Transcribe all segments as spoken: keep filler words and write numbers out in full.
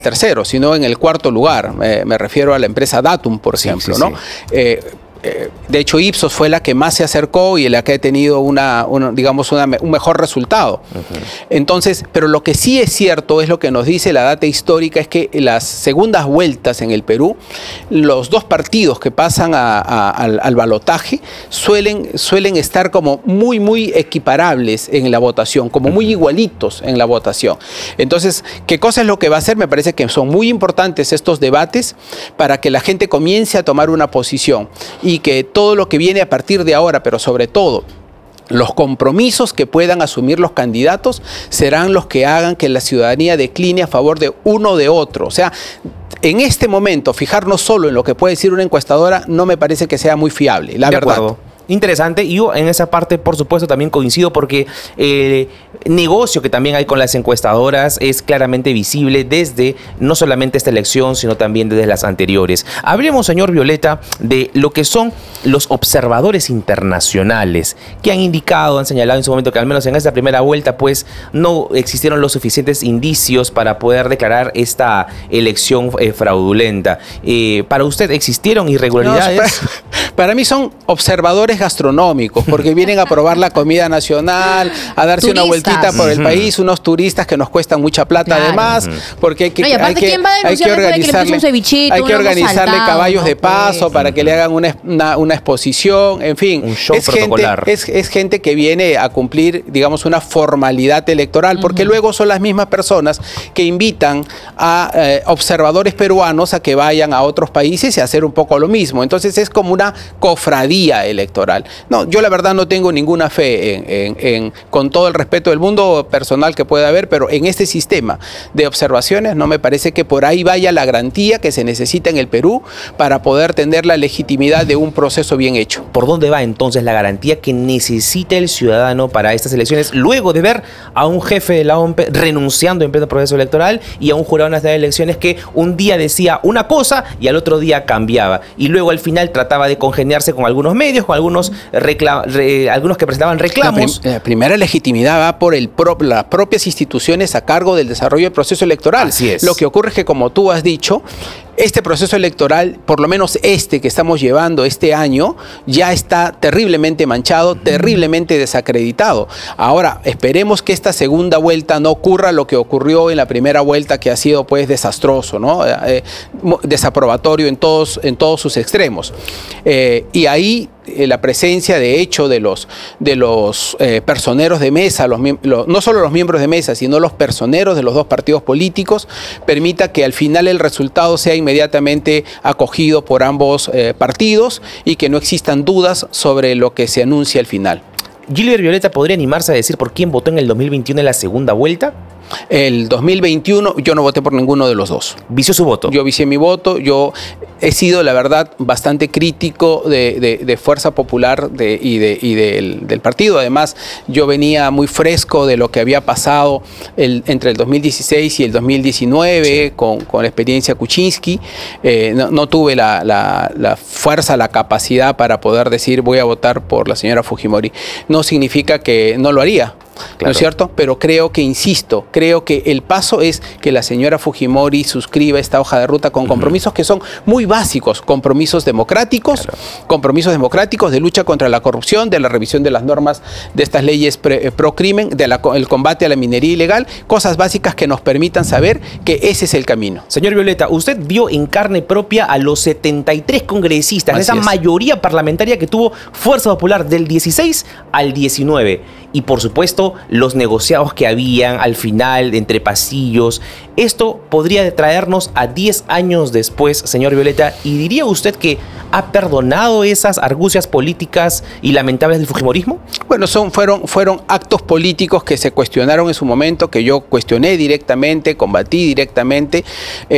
tercero, sino en el cuarto lugar. Eh, me refiero a la empresa Datum, por ejemplo, sí, sí, ¿no? Sí. Eh, De hecho, Ipsos fue la que más se acercó y la que ha tenido una, una digamos, una, un mejor resultado. Uh-huh. Entonces, pero lo que sí es cierto, es lo que nos dice la data histórica, es que en las segundas vueltas en el Perú, los dos partidos que pasan a, a, al, al balotaje suelen, suelen estar como muy, muy equiparables en la votación, como muy igualitos en la votación. Entonces, ¿qué cosa es lo que va a hacer? Me parece que son muy importantes estos debates para que la gente comience a tomar una posición. Y que todo lo que viene a partir de ahora, pero sobre todo los compromisos que puedan asumir los candidatos, serán los que hagan que la ciudadanía decline a favor de uno o de otro. O sea, en este momento, fijarnos solo en lo que puede decir una encuestadora no me parece que sea muy fiable, la verdad. Acuerdo. Interesante, y yo en esa parte por supuesto también coincido, porque el negocio que también hay con las encuestadoras es claramente visible desde no solamente esta elección, sino también desde las anteriores. Hablemos, señor Violeta, de lo que son los observadores internacionales, que han indicado, han señalado en su momento que al menos en esta primera vuelta pues no existieron los suficientes indicios para poder declarar esta elección eh, fraudulenta. Eh, ¿Para usted existieron irregularidades? No, para, para mí son observadores gastronómicos, porque vienen a probar la comida nacional, a darse turistas. Una vueltita por el país, unos turistas que nos cuestan mucha plata, claro, además, porque hay que, no, hay que, hay que organizarle, que hay que organizarle caballos no, de paso pues, para que le hagan una, una, una exposición, en fin, un show es, gente, es, es gente que viene a cumplir, digamos, una formalidad electoral, porque uh-huh. luego son las mismas personas que invitan a eh, observadores peruanos a que vayan a otros países y a hacer un poco lo mismo. Entonces es como una cofradía electoral. No, yo la verdad no tengo ninguna fe en, en, en, con todo el respeto del mundo personal que pueda haber, pero en este sistema de observaciones no me parece que por ahí vaya la garantía que se necesita en el Perú para poder tener la legitimidad de un proceso bien hecho. ¿Por dónde va entonces la garantía que necesita el ciudadano para estas elecciones, luego de ver a un jefe de la O M P renunciando en pleno proceso electoral y a un jurado nacional de elecciones que un día decía una cosa y al otro día cambiaba, y luego al final trataba de congeniarse con algunos medios, con algunos Recla re, algunos que presentaban reclamos? La, prim la primera legitimidad va por el pro las propias instituciones a cargo del desarrollo del proceso electoral. Así es. Lo que ocurre es que, como tú has dicho, este proceso electoral, por lo menos este que estamos llevando este año, ya está terriblemente manchado, terriblemente desacreditado. Ahora, esperemos que esta segunda vuelta no ocurra lo que ocurrió en la primera vuelta, que ha sido pues desastroso, ¿no? Eh, desaprobatorio en todos, en todos sus extremos. Eh, y ahí eh, la presencia de hecho de los, de los eh, personeros de mesa, los, los, no solo los miembros de mesa, sino los personeros de los dos partidos políticos, permita que al final el resultado sea inmediatamente acogido por ambos eh, partidos y que no existan dudas sobre lo que se anuncia al final. ¿Gilbert Violeta podría animarse a decir por quién votó en el dos mil veintiuno en la segunda vuelta? El dos mil veintiuno yo no voté por ninguno de los dos. ¿Vició su voto? Yo vicié mi voto. Yo he sido, la verdad, bastante crítico de, de, de Fuerza Popular de, y, de, y del, del partido. Además, yo venía muy fresco de lo que había pasado el, entre el dos mil dieciséis y el dos mil diecinueve, sí, con, con la experiencia Kuczynski. Eh, no, no tuve la, la, la fuerza, la capacidad para poder decir voy a votar por la señora Fujimori. No significa que no lo haría. Claro. ¿No es cierto? Pero creo que, insisto, creo que el paso es que la señora Fujimori suscriba esta hoja de ruta con compromisos que son muy básicos, compromisos democráticos, claro, compromisos democráticos de lucha contra la corrupción, de la revisión de las normas de estas leyes pre, pro crimen, del combate a la minería ilegal, cosas básicas que nos permitan saber que ese es el camino. Señor Violeta, usted vio en carne propia a los setenta y tres congresistas, esa es. mayoría parlamentaria que tuvo Fuerza Popular del dieciséis al diecinueve, y por supuesto los negociados que habían al final entre pasillos. Esto podría traernos a diez años después, señor Violeta, y diría usted que ha perdonado esas argucias políticas y lamentables del fujimorismo. Bueno, son, fueron, fueron actos políticos que se cuestionaron en su momento, que yo cuestioné directamente, combatí directamente. Eh,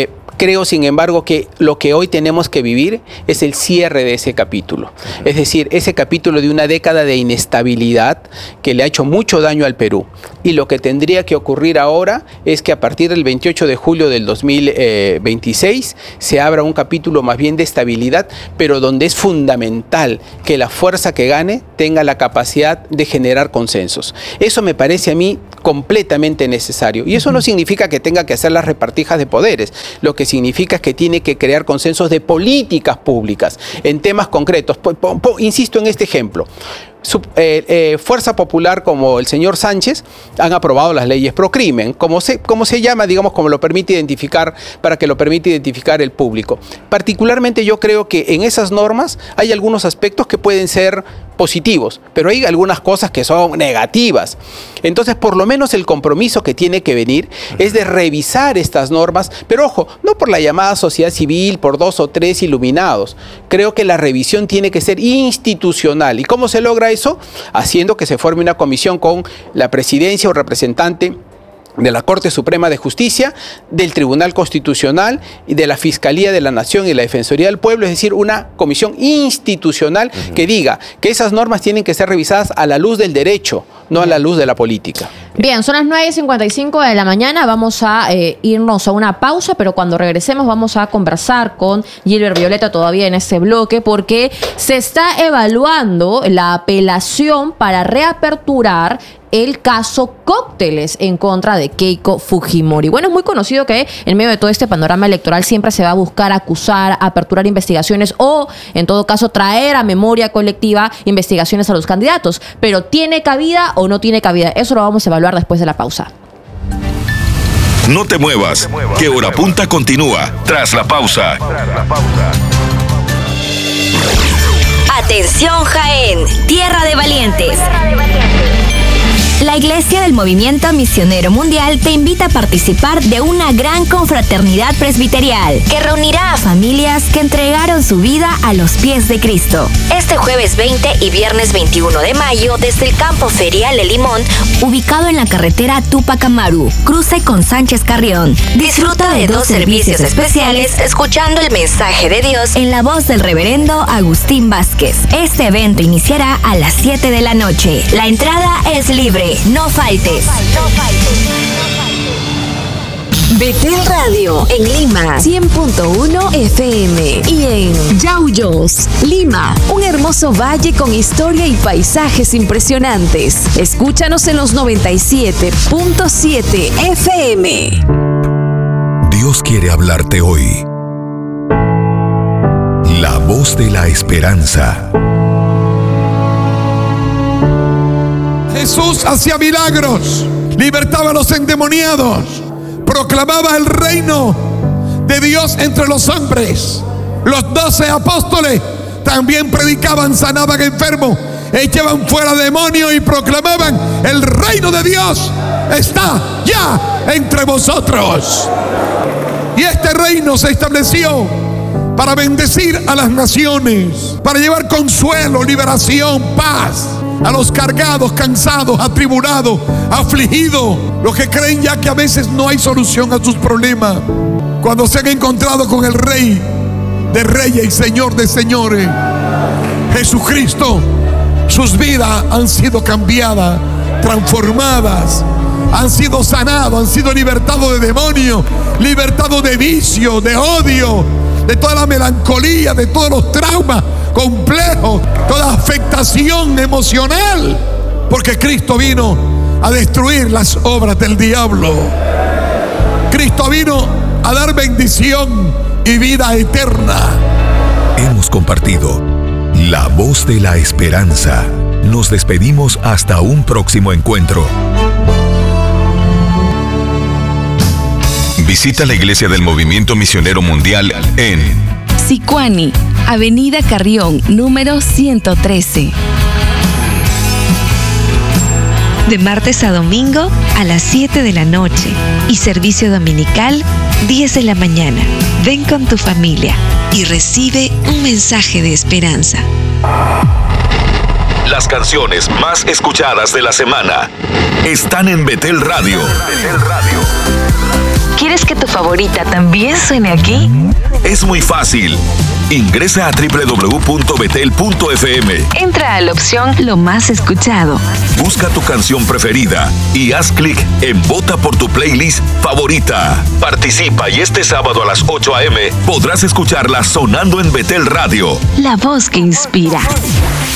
Creo, sin embargo, que lo que hoy tenemos que vivir es el cierre de ese capítulo. Es decir, ese capítulo de una década de inestabilidad que le ha hecho mucho daño al Perú. Y lo que tendría que ocurrir ahora es que a partir del veintiocho de julio del dos mil veintiséis se abra un capítulo más bien de estabilidad, pero donde es fundamental que la fuerza que gane tenga la capacidad de generar consensos. Eso me parece a mí completamente necesario. Y eso no significa que tenga que hacer las repartijas de poderes. Lo que significa es que tiene que crear consensos de políticas públicas en temas concretos. Po, po, po, insisto en este ejemplo. Su, eh, eh, Fuerza Popular como el señor Sánchez han aprobado las leyes pro crimen, como se, como se llama, digamos, como lo permite identificar, para que lo permite identificar el público. Particularmente yo creo que en esas normas hay algunos aspectos que pueden ser positivos, pero hay algunas cosas que son negativas. Entonces, por lo menos el compromiso que tiene que venir es de revisar estas normas, pero ojo, no por la llamada sociedad civil, por dos o tres iluminados. Creo que la revisión tiene que ser institucional. ¿Y cómo se logra eso? Haciendo que se forme una comisión con la presidencia o representante de la Corte Suprema de Justicia, del Tribunal Constitucional y de la Fiscalía de la Nación y la Defensoría del Pueblo, es decir, una comisión institucional uh-huh. que diga que esas normas tienen que ser revisadas a la luz del derecho, no a la luz de la política. Bien, son las nueve y cincuenta y cinco de la mañana, vamos a eh, irnos a una pausa, pero cuando regresemos vamos a conversar con Gilbert Violeta todavía en este bloque, porque se está evaluando la apelación para reaperturar el caso Cócteles en contra de Keiko Fujimori. Bueno, es muy conocido que en medio de todo este panorama electoral siempre se va a buscar acusar, aperturar investigaciones o, en todo caso, traer a memoria colectiva investigaciones a los candidatos. Pero ¿tiene cabida o no tiene cabida? Eso lo vamos a evaluar después de la pausa. No te muevas, que Hora Punta continúa tras la pausa. Atención Jaén, tierra de valientes. La Iglesia del Movimiento Misionero Mundial te invita a participar de una gran confraternidad presbiterial que reunirá a familias que entregaron su vida a los pies de Cristo. Este jueves veinte y viernes veintiuno de mayo desde el campo ferial de Limón, ubicado en la carretera Túpac Amaru, cruce con Sánchez Carrión. Disfruta de dos servicios especiales escuchando el mensaje de Dios en la voz del reverendo Agustín Vázquez. Este evento iniciará a las siete de la noche. La entrada es libre. No faltes. Betel Radio en Lima, cien punto uno F M, y en Yauyos, Lima, un hermoso valle con historia y paisajes impresionantes. Escúchanos en los noventa y siete punto siete F M. Dios quiere hablarte hoy. La voz de la esperanza. Jesús hacía milagros, libertaba a los endemoniados, proclamaba el reino de Dios entre los hombres. Los doce apóstoles también predicaban, sanaban enfermos, echaban fuera demonios y proclamaban: el reino de Dios está ya entre vosotros. Y este reino se estableció para bendecir a las naciones, para llevar consuelo, liberación, paz a los cargados, cansados, atribulados, afligidos, los que creen ya que a veces no hay solución a sus problemas. Cuando se han encontrado con el Rey de Reyes y Señor de Señores, Jesucristo, sus vidas han sido cambiadas, transformadas, han sido sanados, han sido libertados de demonios, libertados de vicio, de odio, de toda la melancolía, de todos los traumas complejos, toda afectación emocional, porque Cristo vino a destruir las obras del diablo. Cristo vino a dar bendición y vida eterna. Hemos compartido la voz de la esperanza. Nos despedimos hasta un próximo encuentro. Visita la Iglesia del Movimiento Misionero Mundial en Sicuani, Avenida Carrión, número ciento trece. De martes a domingo a las siete de la noche y servicio dominical diez de la mañana. Ven con tu familia y recibe un mensaje de esperanza. Las canciones más escuchadas de la semana están en Betel Radio. Betel Radio. ¿Quieres que tu favorita también suene aquí? Es muy fácil. Ingresa a doble u doble u doble u punto betel punto efe eme. Entra a la opción Lo más escuchado. Busca tu canción preferida y haz clic en Vota por tu playlist favorita. Participa y este sábado a las ocho a eme podrás escucharla sonando en Betel Radio. La voz que inspira.